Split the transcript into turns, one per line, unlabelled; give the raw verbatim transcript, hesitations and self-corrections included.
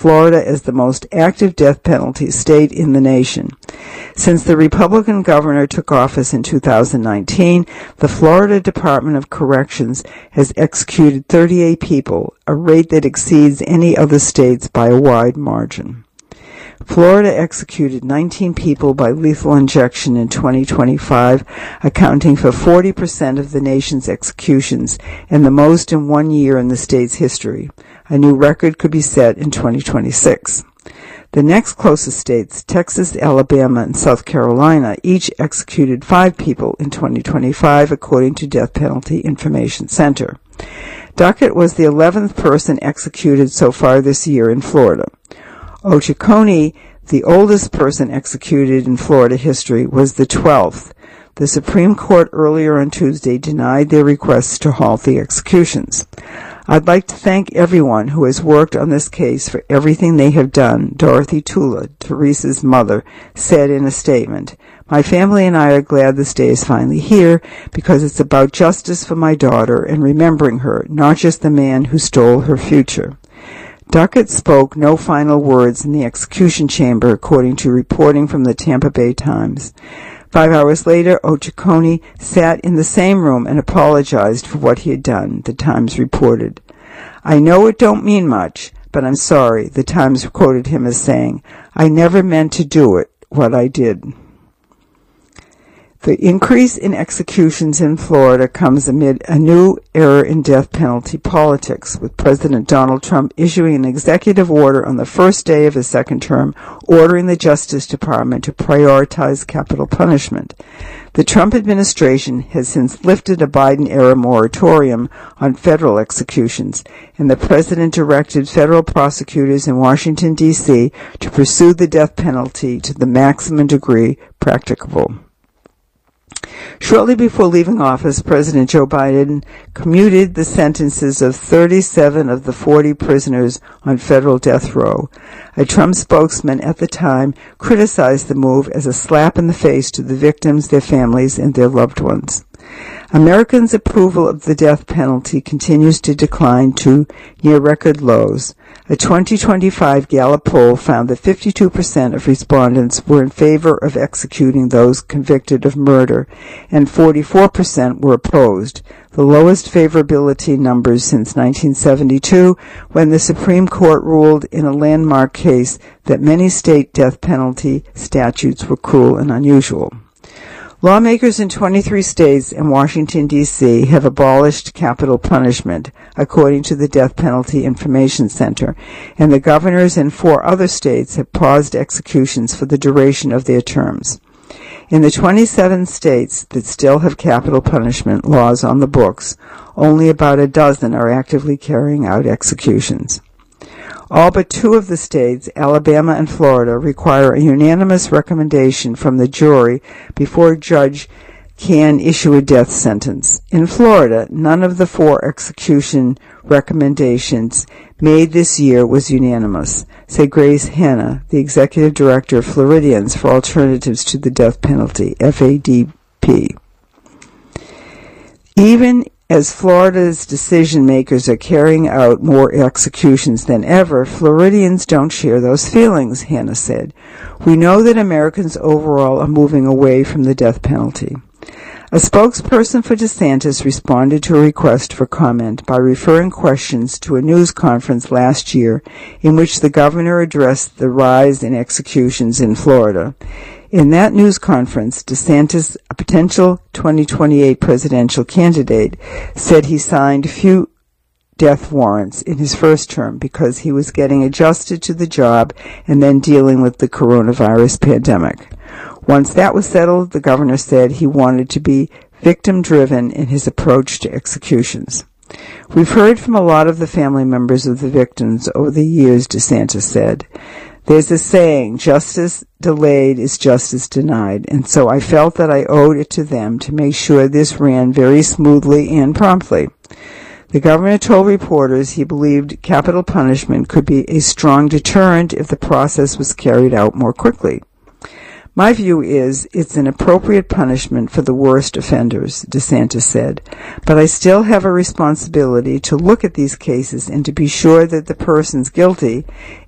Florida as the most active death penalty state in the nation. Since the Republican governor took office in two thousand nineteen, the Florida Department of Corrections has executed thirty-eight people, a rate that exceeds any other state's by a wide margin. Florida executed nineteen people by lethal injection in twenty twenty-five, accounting for forty percent of the nation's executions and the most in one year in the state's history. A new record could be set in twenty twenty-six. The next closest states, Texas, Alabama, and South Carolina, each executed five people in twenty twenty-five, according to Death Penalty Information Center. Duckett was the eleventh person executed so far this year in Florida. Ochoconee, the oldest person executed in Florida history, was the twelfth. The Supreme Court earlier on Tuesday denied their requests to halt the executions. I'd like to thank everyone who has worked on this case for everything they have done, Dorothy Tula, Teresa's mother, said in a statement. My family and I are glad this day is finally here because it's about justice for my daughter and remembering her, not just the man who stole her future. Duckett spoke no final words in the execution chamber, according to reporting from the Tampa Bay Times. Five hours later, Ochoconee sat in the same room and apologized for what he had done, the Times reported. I know it don't mean much, but I'm sorry, the Times quoted him as saying, I never meant to do it, what I did. The increase in executions in Florida comes amid a new era in death penalty politics, with President Donald Trump issuing an executive order on the first day of his second term, ordering the Justice Department to prioritize capital punishment. The Trump administration has since lifted a Biden-era moratorium on federal executions, and the president directed federal prosecutors in Washington, D C to pursue the death penalty to the maximum degree practicable. Shortly before leaving office, President Joe Biden commuted the sentences of thirty-seven of the forty prisoners on federal death row. A Trump spokesman at the time criticized the move as a slap in the face to the victims, their families, and their loved ones. Americans' approval of the death penalty continues to decline to near record lows. A twenty twenty-five Gallup poll found that fifty-two percent of respondents were in favor of executing those convicted of murder, and forty-four percent were opposed, the lowest favorability numbers since nineteen seventy-two, when the Supreme Court ruled in a landmark case that many state death penalty statutes were cruel and unusual. Lawmakers in twenty-three states and Washington, D C have abolished capital punishment, according to the Death Penalty Information Center, and the governors in four other states have paused executions for the duration of their terms. In the twenty-seven states that still have capital punishment laws on the books, only about a dozen are actively carrying out executions. All but two of the states, Alabama and Florida, require a unanimous recommendation from the jury before a judge can issue a death sentence. In Florida, none of the four execution recommendations made this year was unanimous, said Grace Hanna, the executive director of Floridians for Alternatives to the Death Penalty, F A D P. Even as Florida's decision-makers are carrying out more executions than ever, Floridians don't share those feelings, Hanna said. We know that Americans overall are moving away from the death penalty. A spokesperson for DeSantis responded to a request for comment by referring questions to a news conference last year in which the governor addressed the rise in executions in Florida. In that news conference, DeSantis, a potential twenty twenty-eight presidential candidate, said he signed few death warrants in his first term because he was getting adjusted to the job and then dealing with the coronavirus pandemic. Once that was settled, the governor said he wanted to be victim-driven in his approach to executions. We've heard from a lot of the family members of the victims over the years, DeSantis said. There's a saying, justice delayed is justice denied, and so I felt that I owed it to them to make sure this ran very smoothly and promptly. The governor told reporters he believed capital punishment could be a strong deterrent if the process was carried out more quickly. My view is it's an appropriate punishment for the worst offenders, DeSantis said, but I still have a responsibility to look at these cases and to be sure that the persons guilty,